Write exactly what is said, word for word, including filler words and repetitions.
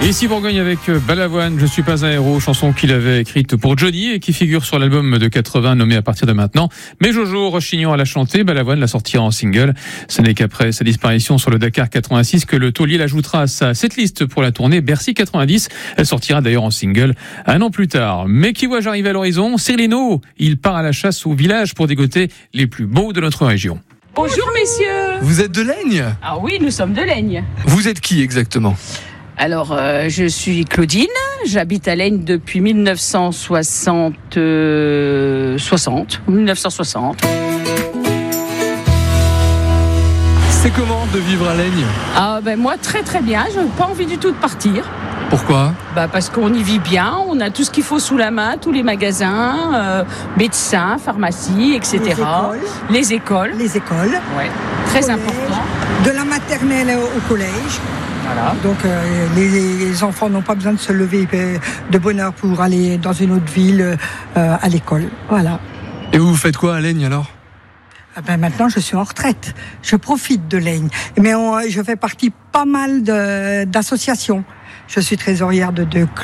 Et ici Bourgogne avec Balavoine, Je suis pas un héros, chanson qu'il avait écrite pour Johnny et qui figure sur l'album de quatre-vingts nommé À partir de maintenant. Mais Jojo Rochignon l'a chanté, Balavoine la sortira en single. Ce n'est qu'après sa disparition sur le Dakar quatre-vingt-six que le taulier l'ajoutera à sa setlist pour la tournée Bercy quatre-vingt-dix. Elle sortira d'ailleurs en single un an plus tard. Mais qui vois-je arriver à l'horizon? Cyrlino, il part à la chasse au village pour dégoter les plus beaux de notre région. Bonjour messieurs. Vous êtes de Laigne? Ah oui, nous sommes de Laigne. Vous êtes qui exactement? Alors, euh, je suis Claudine, j'habite à Laigne depuis mille neuf cent soixante. Euh, soixante, mille neuf cent soixante. C'est comment de vivre à Laigne? Ah ben moi très très bien, je n'ai pas envie du tout de partir. Pourquoi? Bah parce qu'on y vit bien, on a tout ce qu'il faut sous la main, tous les magasins, euh, médecins, pharmacies, et cetera. Les écoles. Les écoles. Les écoles. Ouais, très Collège, important. De la maternelle au collège. Voilà. Donc euh, les, les enfants n'ont pas besoin de se lever euh, de bonne heure pour aller dans une autre ville euh, à l'école. Voilà. Et vous faites quoi à Laigne alors? Ah ben maintenant, je suis en retraite. Je profite de Laigne. Mais on, je fais partie pas mal de, d'associations. Je suis trésorière de deux